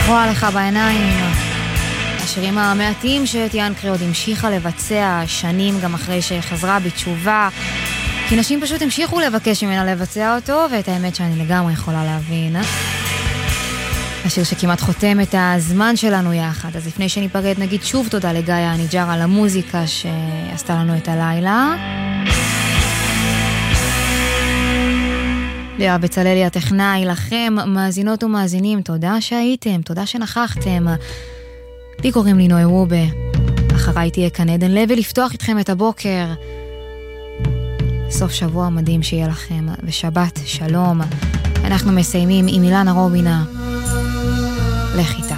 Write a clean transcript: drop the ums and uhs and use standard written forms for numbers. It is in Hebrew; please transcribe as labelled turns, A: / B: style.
A: רואה לך בעיניים. השירים המעטים שטיאן קריאוד המשיכה לבצע שנים גם אחרי שחזרה בתשובה, כי נשים פשוט המשיכו לבקש ממנה לבצע אותו, ואת האמת שאני לגמרי יכולה להבין. השיר שכמעט חותם את הזמן שלנו יחד. אז לפני שניפרד נגיד שוב תודה לגיא הניג'ר על המוזיקה שעשתה לנו את הלילה. ליה בצללי הטכנאי, לכם מאזינות ומאזינים, תודה שהייתם, תודה שנכחתם. לי קוראים לי נוי רובה, אחריי תהיה כאן עדן לב ולפתוח איתכם את הבוקר. סוף שבוע מדהים שיהיה לכם, ושבת שלום. אנחנו מסיימים עם אילנה רובינה, לך איתה.